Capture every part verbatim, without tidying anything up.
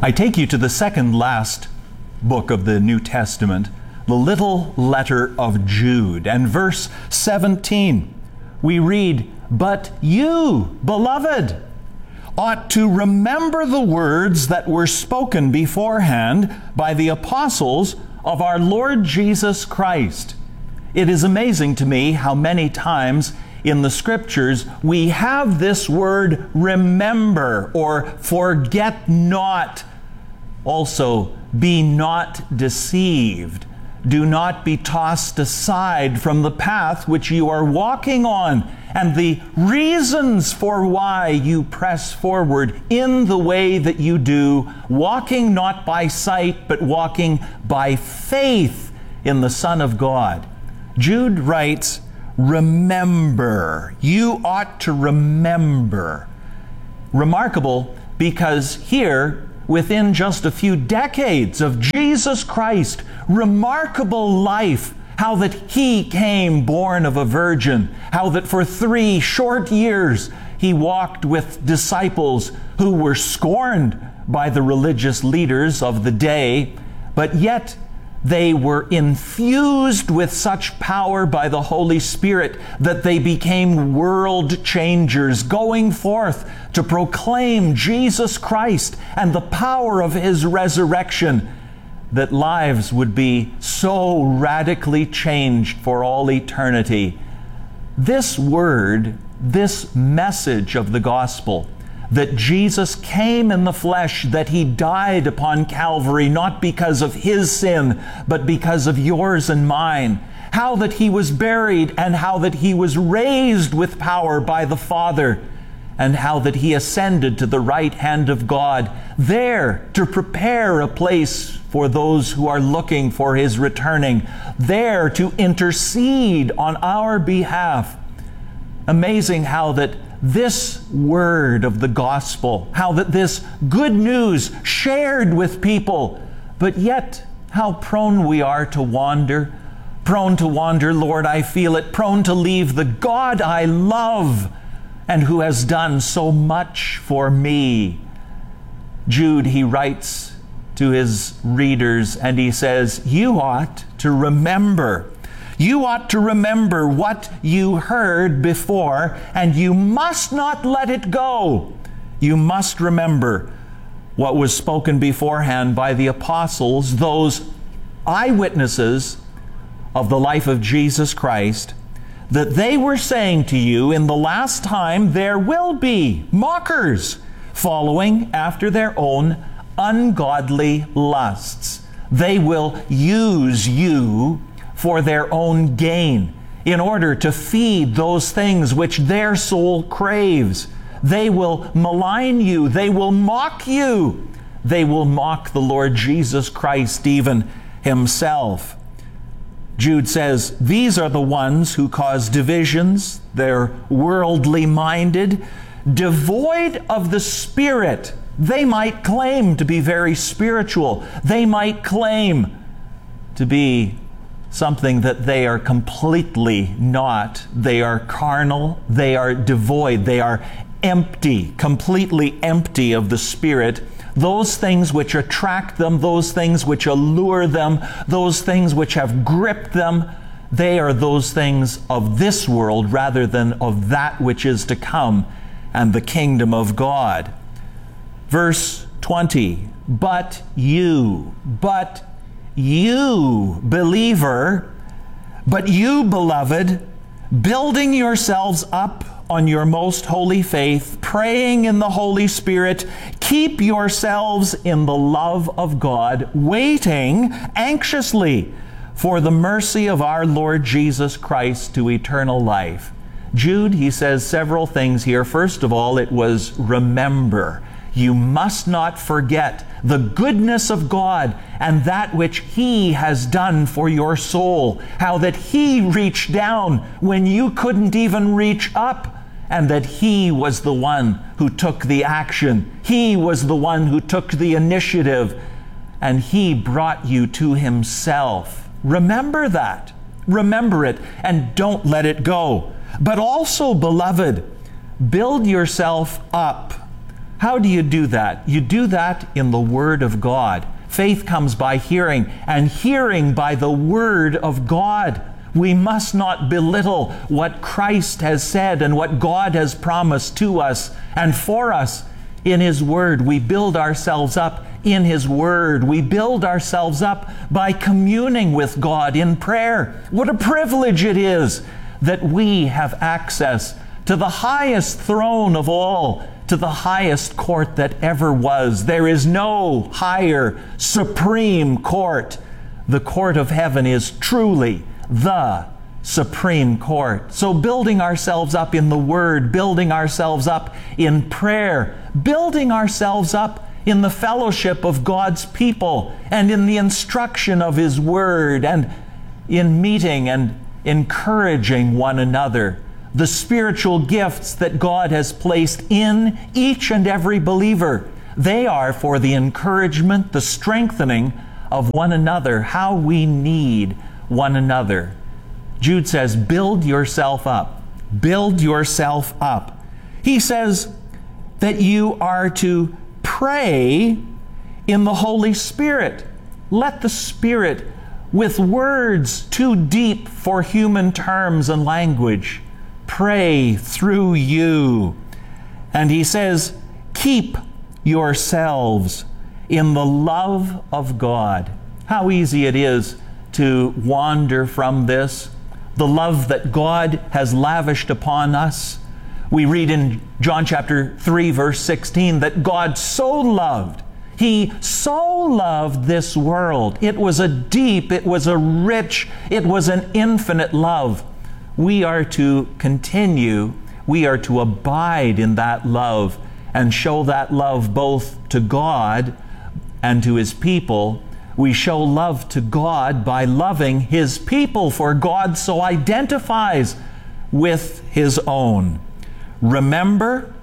I take you to the second last book of the New Testament, the little letter of Jude. And verse seventeen, we read, "But you, beloved, ought to remember the words that were spoken beforehand by the apostles of our Lord Jesus Christ." It is amazing to me how many times in the Scriptures we have this word remember or forget not. Also, be not deceived. Do not be tossed aside from the path which you are walking on, and the reasons for why you press forward in the way that you do, walking not by sight, but walking by faith in the Son of God. Jude writes, remember. You ought to remember. Remarkable, because here, within just a few decades of Jesus Christ, remarkable life, how that He came born of a virgin, how that for three short years He walked with disciples who were scorned by the religious leaders of the day, but yet they were infused with such power by the Holy Spirit that they became world changers, going forth to proclaim Jesus Christ and the power of His resurrection, that lives would be so radically changed for all eternity. This word, this message of the gospel, that Jesus came in the flesh, that He died upon Calvary, not because of His sin, but because of yours and mine. How that He was buried, and how that He was raised with power by the Father, and how that He ascended to the right hand of God, there to prepare a place for those who are looking for His returning, there to intercede on our behalf. Amazing how that this word of the gospel, how that this good news shared with people, but yet how prone we are to wander, prone to wander, Lord, I feel it, prone to leave the God I love and who has done so much for me. Jude, he writes to his readers and he says, you ought to remember. You ought to remember what you heard before, and you must not let it go. You must remember what was spoken beforehand by the apostles, those eyewitnesses of the life of Jesus Christ, that they were saying to you, in the last time there will be mockers following after their own ungodly lusts. They will use you for their own gain, in order to feed those things which their soul craves. They will malign you. They will mock you. They will mock the Lord Jesus Christ even Himself. Jude says, these are the ones who cause divisions. They're worldly minded, devoid of the Spirit. They might claim to be very spiritual. They might claim to be something that they are completely not. They are carnal. They are devoid. They are empty, completely empty of the Spirit. Those things which attract them, those things which allure them, those things which have gripped them, they are those things of this world rather than of that which is to come and the kingdom of God. Verse twenty, but you, but you, believer, but you, beloved, building yourselves up on your most holy faith, praying in the Holy Spirit, keep yourselves in the love of God, waiting anxiously for the mercy of our Lord Jesus Christ to eternal life. Jude, he says several things here. First of all, it was remember. You must not forget the goodness of God and that which He has done for your soul. How that He reached down when you couldn't even reach up, and that He was the one who took the action. He was the one who took the initiative, and He brought you to Himself. Remember that. Remember it, and don't let it go. But also, beloved, build yourself up. How do you do that? You do that in the Word of God. Faith comes by hearing, and hearing by the Word of God. We must not belittle what Christ has said and what God has promised to us and for us in His Word. We build ourselves up in His Word. We build ourselves up by communing with God in prayer. What a privilege it is that we have access to the highest throne of all, to the highest court that ever was. There is no higher supreme court. The court of heaven is truly the supreme court. So building ourselves up in the Word, building ourselves up in prayer, building ourselves up in the fellowship of God's people and in the instruction of His Word and in meeting and encouraging one another. The spiritual gifts that God has placed in each and every believer, they are for the encouragement, the strengthening of one another, how we need one another. Jude says, build yourself up. Build yourself up. He says that you are to pray in the Holy Spirit. Let the Spirit, with words too deep for human terms and language, pray through you. And he says, keep yourselves in the love of God. How easy it is to wander from this, the love that God has lavished upon us. We read in John chapter three, verse sixteen, that God so loved, He so loved this world. It was a deep, it was a rich, it was an infinite love. We are to continue, we are to abide in that love and show that love both to God and to His people. We show love to God by loving His people, for God so identifies with His own. Remember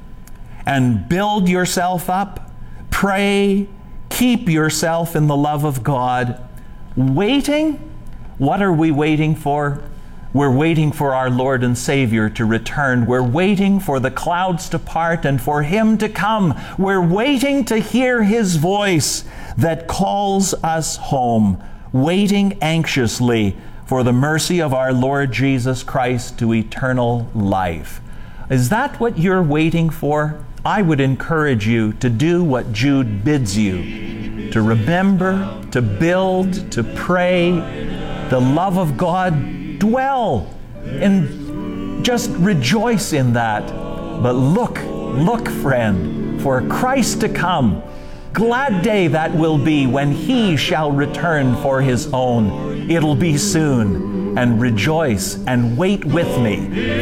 and build yourself up. Pray, keep yourself in the love of God. Waiting? What are we waiting for? We're waiting for our Lord and Savior to return. We're waiting for the clouds to part and for Him to come. We're waiting to hear His voice that calls us home, waiting anxiously for the mercy of our Lord Jesus Christ to eternal life. Is that what you're waiting for? I would encourage you to do what Jude bids you, to remember, to build, to pray, the love of God. Dwell and just rejoice in that. But look, look, friend, for Christ to come. Glad day that will be when He shall return for His own. It'll be soon. And rejoice and wait with me